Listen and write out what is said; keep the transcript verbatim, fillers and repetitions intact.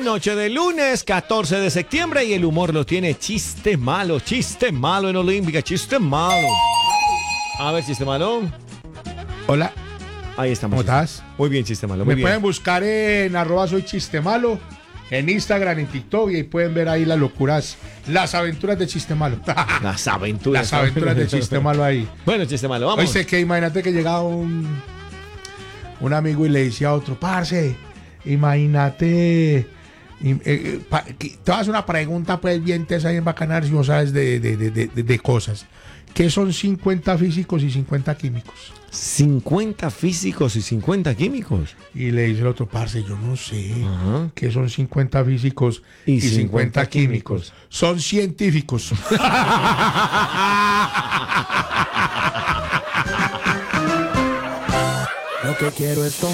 noche de lunes, catorce de septiembre, y el humor lo tiene Chiste Malo, Chiste Malo en Olímpica, Chiste Malo. A ver, Chiste Malo. Hola. Ahí estamos. ¿Cómo estás? Muy bien, Chiste Malo, muy Me bien. pueden buscar en arroba soy chiste malo, en Instagram, en TikTok, y ahí pueden ver ahí las locuras, las aventuras de Chiste Malo. Las aventuras. Las aventuras de Chiste Malo ahí. Bueno, Chiste Malo, vamos. Oíste que imagínate que llegaba un, un amigo y le decía a otro, parce, imagínate, im- eh, eh, pa- que- te vas a hacer una pregunta pues bien tesa y en bacanar si vos sabes de, de, de, de, de cosas. ¿Qué son cincuenta físicos y cincuenta químicos? cincuenta físicos y cincuenta químicos. Y le dice el otro, parce, yo no sé. Ajá. ¿Qué son cincuenta físicos y, Y cincuenta cincuenta químicos? Son científicos. Lo que quiero es tomar.